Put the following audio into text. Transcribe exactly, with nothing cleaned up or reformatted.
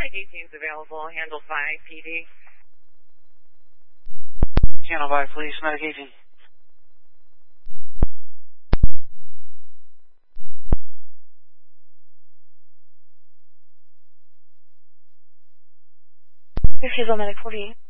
Medic eighteen is available. Handle five, P D. Channel five, please. Medic eighteen. This is Medic forty-eight.